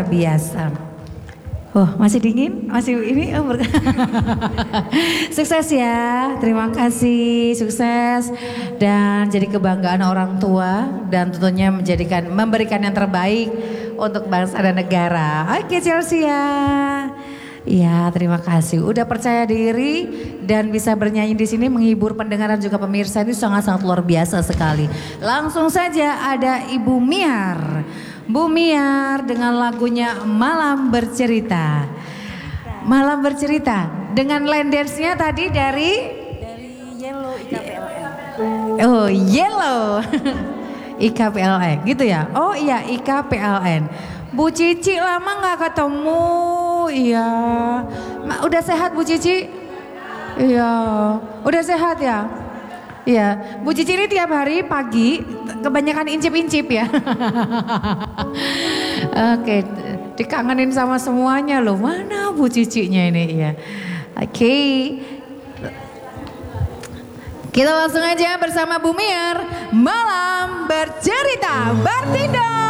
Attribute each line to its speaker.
Speaker 1: biasa. Oh, masih dingin? Masih ini? Oh, sukses ya, terima kasih, sukses dan jadi kebanggaan orang tua dan tentunya memberikan yang terbaik untuk bangsa dan negara. Oke Chelsea ya. Ya, terima kasih. Udah percaya diri dan bisa bernyanyi di sini menghibur pendengar dan juga pemirsa itu sangat-sangat luar biasa sekali. Langsung saja ada Ibu Miar. Bu Miar dengan lagunya Malam Bercerita. Malam Bercerita dengan line dance-nya tadi dari
Speaker 2: Yellow IKPLN.
Speaker 1: Oh, Yellow. IKPLN gitu ya. Oh iya, IKPLN. Bu Cici lama nggak ketemu. Iya. Udah sehat Bu Cici? Iya. Udah sehat ya? Iya. Bu Cici ini tiap hari pagi kebanyakan incip-incip ya. Oke, dikangenin sama semuanya loh. Mana Bu Cicinya ini ya? Oke. Kita langsung aja bersama Bu Miar. Malam Bercerita, Bartindo.